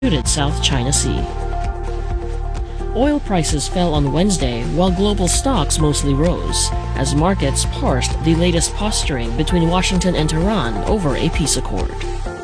polluted South China Sea. Oil prices fell on Wednesday while global stocks mostly rose, as markets parsed the latest posturing between Washington and Tehran over a peace accord.